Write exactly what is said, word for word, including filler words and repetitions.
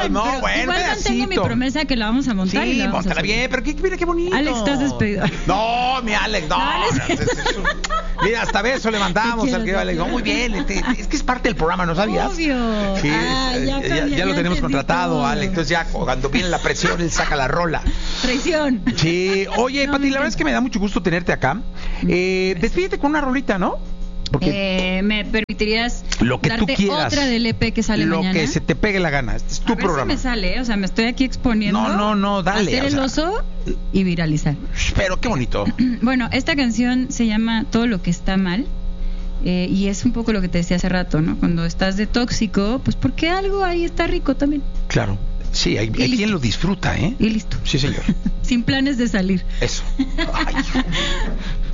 bien, no, pero bueno, igual mantengo mi promesa que la vamos a montar. Sí, y la vamos a montala subir. bien, pero qué, mira qué bonito. Alex, estás despedido. No, mi Alex, no. No, no es cierto. es- es un- Mira, hasta beso le mandamos Te al que quiero, Alex. te No, muy quiero. bien, este, es que es parte del programa, ¿no sabías? Obvio. Sí, Ah, eh, ya ya, cambié, ya lo ya tenemos entendí contratado, todo. Alex. Entonces ya cuando viene la presión, él saca la rola. Traición. Sí, oye, No, Pati, me la verdad es que me da mucho gusto tenerte acá. Eh, despídete con una rolita, ¿no? Porque Eh, ¿Me permitirías lo que tú darte quieras, otra del E P que sale lo mañana? que se te pegue la gana. Este es tu a ver programa. si me sale, ¿eh? O sea, me estoy aquí exponiendo. No, no, no, dale, Hacer o el sea. oso y viralizar. Pero qué bonito. Bueno, esta canción se llama Todo lo que está mal. Eh, y es un poco lo que te decía hace rato, ¿no? Cuando estás de tóxico, pues porque algo ahí está rico también. Claro. Sí, hay, hay listo. quien lo disfruta, ¿eh? Y listo. Sí, señor. Sin planes de salir. Eso. Ay, hijo.